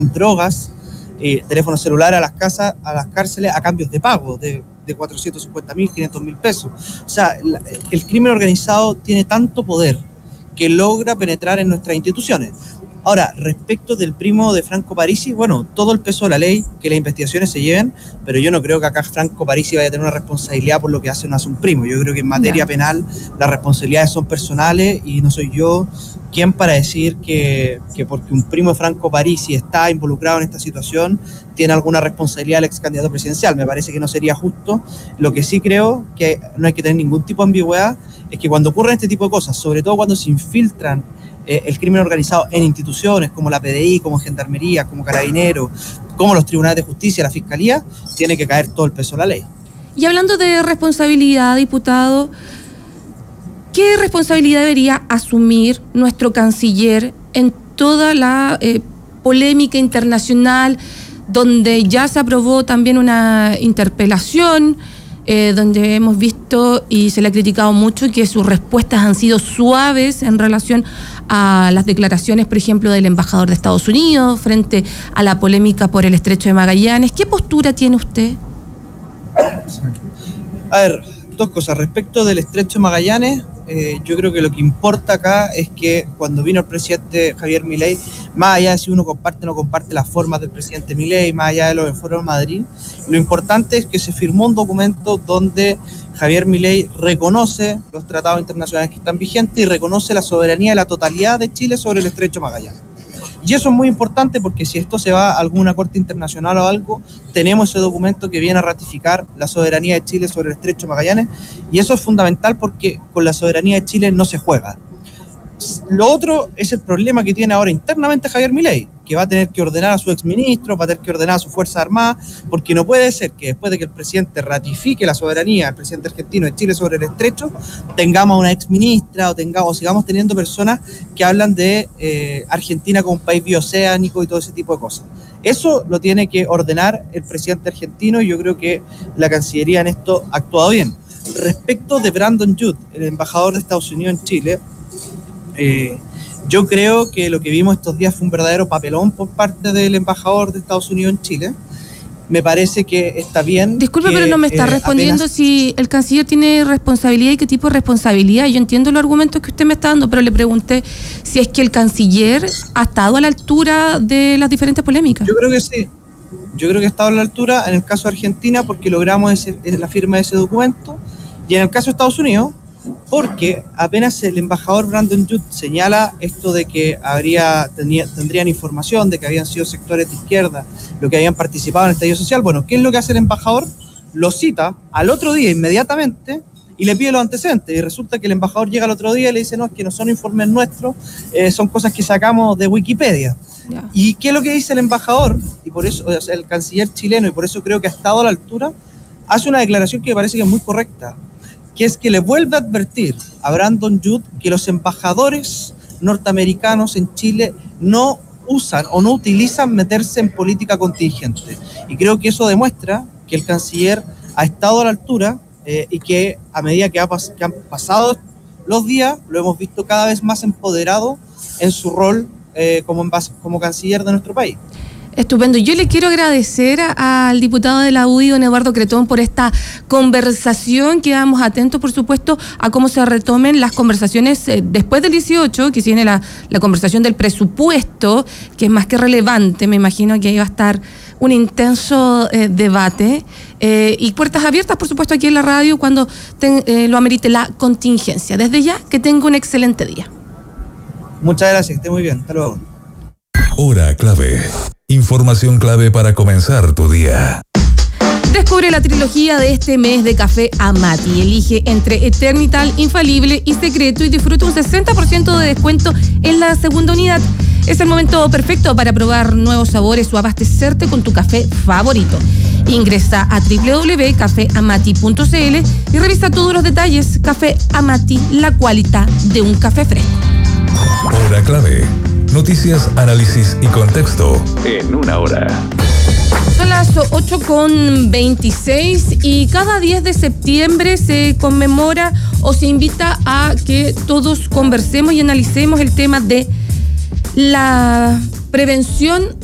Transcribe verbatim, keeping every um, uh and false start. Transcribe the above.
drogas, eh, teléfonos celulares a las casas, a las cárceles a cambios de pago de, de cuatrocientos cincuenta mil, quinientos mil pesos. O sea, la, el crimen organizado tiene tanto poder que logra penetrar en nuestras instituciones. Ahora, respecto del primo de Franco Parisi, bueno, todo el peso de la ley, que las investigaciones se lleven, pero yo no creo que acá Franco Parisi vaya a tener una responsabilidad por lo que hace o no hace un primo. Yo creo que en materia no. penal las responsabilidades son personales y no soy yo quien para decir que, que porque un primo de Franco Parisi está involucrado en esta situación tiene alguna responsabilidad el ex candidato presidencial. Me parece que no sería justo. Lo que sí creo que no hay que tener ningún tipo de ambigüedad es que cuando ocurren este tipo de cosas, sobre todo cuando se infiltran Eh, el crimen organizado en instituciones como la P D I, como Gendarmería, como Carabineros, como los tribunales de justicia, la Fiscalía, tiene que caer todo el peso de la ley. Y hablando de responsabilidad, diputado, ¿qué responsabilidad debería asumir nuestro canciller en toda la eh, polémica internacional, donde ya se aprobó también una interpelación, Eh, donde hemos visto y se le ha criticado mucho que sus respuestas han sido suaves en relación a las declaraciones, por ejemplo, del embajador de Estados Unidos frente a la polémica por el Estrecho de Magallanes? ¿Qué postura tiene usted? A ver, dos cosas. Respecto del Estrecho de Magallanes, eh, yo creo que lo que importa acá es que cuando vino el presidente Javier Milei, más allá de si uno comparte o no comparte las formas del presidente Milei, más allá de los foros de Madrid, lo importante es que se firmó un documento donde Javier Milei reconoce los tratados internacionales que están vigentes y reconoce la soberanía de la totalidad de Chile sobre el Estrecho de Magallanes. Y eso es muy importante porque si esto se va a alguna corte internacional o algo, tenemos ese documento que viene a ratificar la soberanía de Chile sobre el Estrecho de Magallanes, y eso es fundamental porque con la soberanía de Chile no se juega. Lo otro es el problema que tiene ahora internamente Javier Milei, que va a tener que ordenar a su exministro, va a tener que ordenar a su Fuerza Armada, porque no puede ser que después de que el presidente ratifique la soberanía, el presidente argentino de Chile sobre el Estrecho, tengamos una exministra o tengamos, sigamos teniendo personas que hablan de eh, Argentina como un país bioceánico y todo ese tipo de cosas. Eso lo tiene que ordenar el presidente argentino y yo creo que la Cancillería en esto ha actuado bien. Respecto de Brandon Judd, el embajador de Estados Unidos en Chile, Eh, yo creo que lo que vimos estos días fue un verdadero papelón por parte del embajador de Estados Unidos en Chile. Me parece que está bien. Disculpe, que, pero no me está eh, respondiendo apenas... si el canciller tiene responsabilidad y qué tipo de responsabilidad. Yo entiendo los argumentos que usted me está dando, pero le pregunté si es que el canciller ha estado a la altura de las diferentes polémicas. Yo creo que sí. Yo creo que ha estado a la altura en el caso de Argentina porque logramos ese, la firma de ese documento, y en el caso de Estados Unidos porque apenas el embajador Brandon Judd señala esto de que habría tenía, tendrían información de que habían sido sectores de izquierda los que habían participado en el estallido social. Bueno, ¿qué es lo que hace el embajador? Lo cita al otro día inmediatamente y le pide los antecedentes, y resulta que el embajador llega al otro día y le dice no, es que no son informes nuestros, eh, son cosas que sacamos de Wikipedia. Yeah. ¿Y qué es lo que dice el embajador? Y por eso, o sea, el canciller chileno, y por eso creo que ha estado a la altura, hace una declaración que me parece que es muy correcta, que es que le vuelve a advertir a Brandon Judd que los embajadores norteamericanos en Chile no usan o no utilizan meterse en política contingente. Y creo que eso demuestra que el canciller ha estado a la altura eh, y que a medida que, ha pas- que han pasado los días, lo hemos visto cada vez más empoderado en su rol eh, como, envas- como canciller de nuestro país. Estupendo. Yo le quiero agradecer a, al diputado de la U D I, don Eduardo Cretón, por esta conversación. Quedamos atentos, por supuesto, a cómo se retomen las conversaciones eh, después del dieciocho, que tiene la, la conversación del presupuesto, que es más que relevante. Me imagino que ahí va a estar un intenso eh, debate. Eh, y puertas abiertas, por supuesto, aquí en la radio cuando ten, eh, lo amerite la contingencia. Desde ya, que tenga un excelente día. Muchas gracias, que esté muy bien. Hasta luego. Hora clave. Información clave para comenzar tu día. Descubre la trilogía de este mes de Café Amati. Elige entre Eternital, Infalible y Secreto y disfruta un sesenta por ciento de descuento en la segunda unidad. Es el momento perfecto para probar nuevos sabores o abastecerte con tu café favorito. Ingresa a doble u doble u doble u punto café amati punto c l y revisa todos los detalles. Café Amati, la cualidad de un café fresco. Hora clave. Noticias, análisis y contexto en una hora. Son las ocho con veintiséis y cada diez de septiembre se conmemora o se invita a que todos conversemos y analicemos el tema de la prevención